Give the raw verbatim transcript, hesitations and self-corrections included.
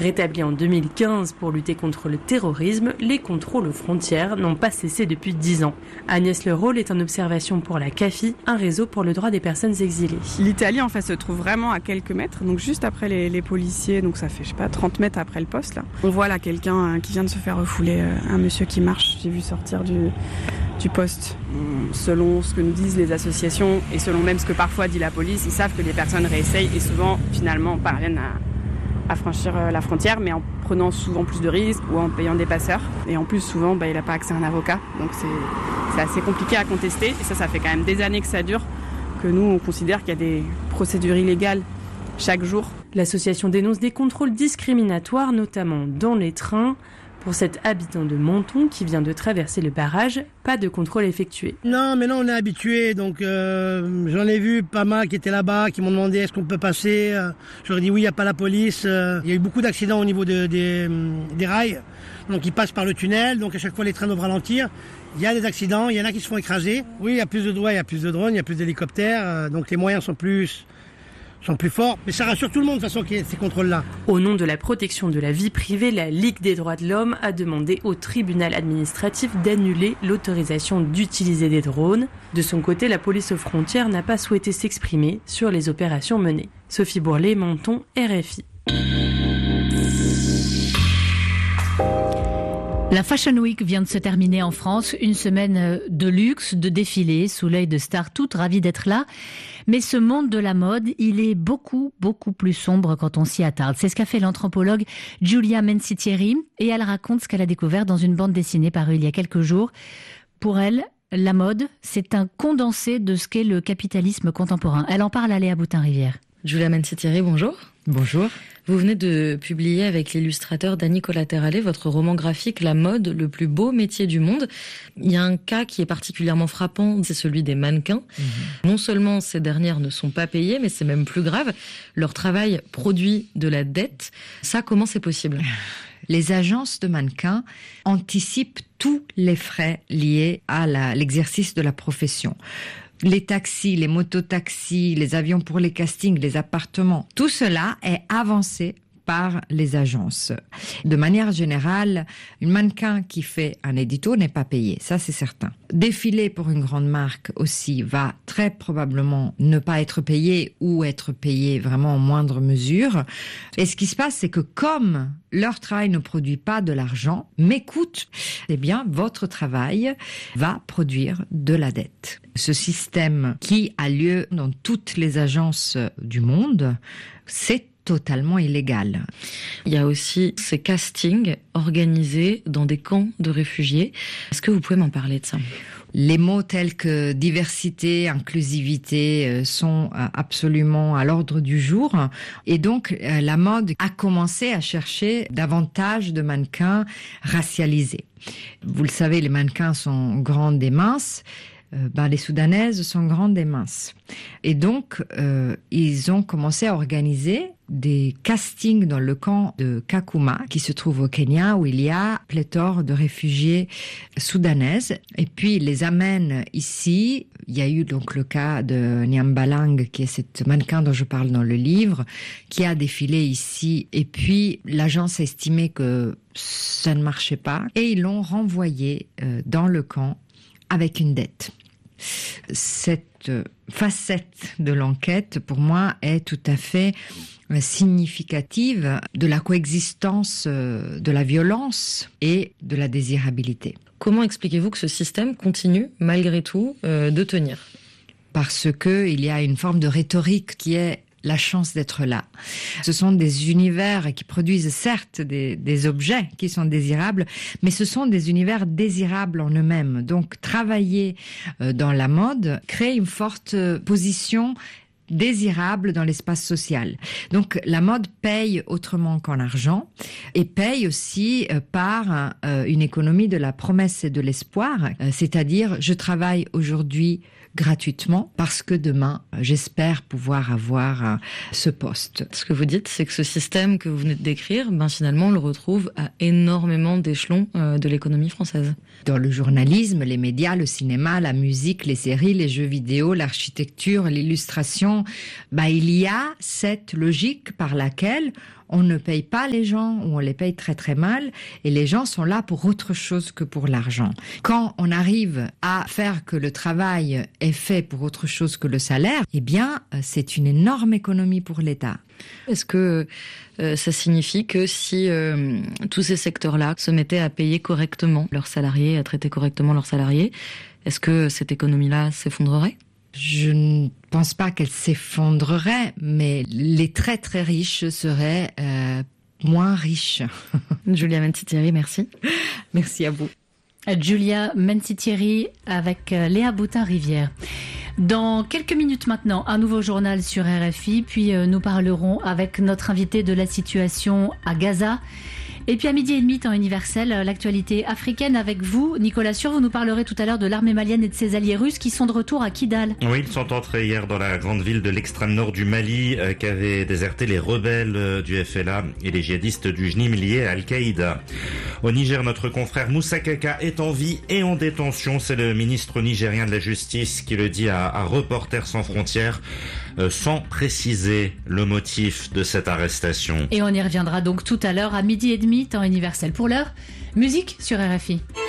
Rétablis en deux mille quinze pour lutter contre le terrorisme, les contrôles aux frontières n'ont pas cessé depuis dix ans. Agnès Leroll est en observation pour la C A F I, un réseau pour le droit des personnes exilées. L'Italie en fait se trouve vraiment à quelques mètres, donc juste après les, les policiers, donc ça fait je sais pas trente mètres après le poste là. On voit là quelqu'un qui vient de se faire refouler, un monsieur qui marche, j'ai vu sortir du, du poste. Selon ce que nous disent les associations et selon même ce que parfois dit la police, ils savent que les personnes réessayent et souvent finalement parviennent à à franchir la frontière, mais en prenant souvent plus de risques ou en payant des passeurs. Et en plus, souvent, bah, il n'a pas accès à un avocat. Donc c'est, c'est assez compliqué à contester. Et ça, ça fait quand même des années que ça dure, que nous, on considère qu'il y a des procédures illégales chaque jour. L'association dénonce des contrôles discriminatoires, notamment dans les trains. Pour cet habitant de Menton qui vient de traverser le barrage, pas de contrôle effectué. Non, mais non, on est habitué. Donc euh, j'en ai vu pas mal qui étaient là-bas, qui m'ont demandé est-ce qu'on peut passer. Euh, je leur ai dit oui, il n'y a pas la police. Euh, il y a eu beaucoup d'accidents au niveau de, des, des rails. Donc ils passent par le tunnel. Donc à chaque fois les trains doivent ralentir. Il y a des accidents, il y en a qui se font écraser. Oui, il y a plus de droits, il y a plus de drones, il y a plus d'hélicoptères. Euh, donc les moyens sont plus... sont plus forts, mais ça rassure tout le monde de toute façon qu'il y ait ces contrôles-là. Au nom de la protection de la vie privée, la Ligue des droits de l'homme a demandé au tribunal administratif d'annuler l'autorisation d'utiliser des drones. De son côté, la police aux frontières n'a pas souhaité s'exprimer sur les opérations menées. Sophie Bourlet, Menton, R F I. La Fashion Week vient de se terminer en France. Une semaine de luxe, de défilés, sous l'œil de stars toutes ravies d'être là. Mais ce monde de la mode, il est beaucoup, beaucoup plus sombre quand on s'y attarde. C'est ce qu'a fait l'anthropologue Giulia Mencitieri et elle raconte ce qu'elle a découvert dans une bande dessinée parue il y a quelques jours. Pour elle, la mode, c'est un condensé de ce qu'est le capitalisme contemporain. Elle en parle à Léa Boutin-Rivière. Giulia Mencitieri, bonjour. Bonjour. Vous venez de publier avec l'illustrateur Danny Collaterale votre roman graphique « La mode, le plus beau métier du monde ». Il y a un cas qui est particulièrement frappant, c'est celui des mannequins. Mmh. Non seulement ces dernières ne sont pas payées, mais c'est même plus grave, leur travail produit de la dette. Ça, comment c'est possible ? Les agences de mannequins anticipent tous les frais liés à la, l'exercice de la profession. Les taxis, les mototaxis, les avions pour les castings, les appartements, tout cela est avancé par les agences. De manière générale, un mannequin qui fait un édito n'est pas payé, ça c'est certain. Défiler pour une grande marque aussi va très probablement ne pas être payé ou être payé vraiment en moindre mesure. Et ce qui se passe, c'est que comme leur travail ne produit pas de l'argent, mais coûte, eh bien votre travail va produire de la dette. Ce système qui a lieu dans toutes les agences du monde, c'est totalement illégal. Il y a aussi ces castings organisés dans des camps de réfugiés. Est-ce que vous pouvez m'en parler de ça ? Les mots tels que diversité, inclusivité sont absolument à l'ordre du jour. Et donc, la mode a commencé à chercher davantage de mannequins racialisés. Vous le savez, les mannequins sont grandes et minces. Euh, ben, les Soudanaises sont grandes et minces. Et donc, euh, ils ont commencé à organiser des castings dans le camp de Kakuma, qui se trouve au Kenya, où il y a pléthore de réfugiés soudanaises. Et puis, ils les amènent ici. Il y a eu donc le cas de Nyambalang, qui est cette mannequin dont je parle dans le livre, qui a défilé ici. Et puis, l'agence a estimé que ça ne marchait pas. Et ils l'ont renvoyé euh, dans le camp avec une dette. Cette facette de l'enquête, pour moi, est tout à fait significative de la coexistence de la violence et de la désirabilité. Comment expliquez-vous que ce système continue, malgré tout, euh, de tenir ? Parce que il y a une forme de rhétorique qui est la chance d'être là. Ce sont des univers qui produisent certes des, des objets qui sont désirables, mais ce sont des univers désirables en eux-mêmes. Donc, travailler euh, dans la mode crée une forte position désirable dans l'espace social. Donc, la mode paye autrement qu'en argent et paye aussi euh, par euh, une économie de la promesse et de l'espoir, euh, c'est-à-dire je travaille aujourd'hui gratuitement parce que demain, j'espère pouvoir avoir euh, ce poste. Ce que vous dites, c'est que ce système que vous venez de décrire, ben finalement, on le retrouve à énormément d'échelons euh, de l'économie française. Dans le journalisme, les médias, le cinéma, la musique, les séries, les jeux vidéo, l'architecture, l'illustration, bah, il y a cette logique par laquelle on ne paye pas les gens ou on les paye très très mal et les gens sont là pour autre chose que pour l'argent. Quand on arrive à faire que le travail est fait pour autre chose que le salaire, eh bien, c'est une énorme économie pour l'État. Est-ce que euh, ça signifie que si euh, tous ces secteurs-là se mettaient à payer correctement leurs salariés, à traiter correctement leurs salariés, est-ce que cette économie-là s'effondrerait ? Je ne pense pas qu'elle s'effondrerait, mais les très très riches seraient euh, moins riches. Julia Mencitieri, merci. Merci à vous. Julia Mencitieri avec Léa Boutin-Rivière. Dans quelques minutes maintenant, un nouveau journal sur R F I, puis nous parlerons avec notre invité de la situation à Gaza. Et puis à midi et demi, temps universel, l'actualité africaine avec vous. Nicolas Sûr, vous nous parlerez tout à l'heure de l'armée malienne et de ses alliés russes qui sont de retour à Kidal. Oui, ils sont entrés hier dans la grande ville de l'extrême nord du Mali, euh, qu'avaient déserté les rebelles euh, du F L A et les djihadistes du J N I M liés à Al-Qaïda. Au Niger, notre confrère Moussa Kaka est en vie et en détention. C'est le ministre nigérien de la Justice qui le dit à, à Reporters sans frontières, euh, sans préciser le motif de cette arrestation. Et on y reviendra donc tout à l'heure à midi et demi, temps universel. Pour l'heure, musique sur R F I.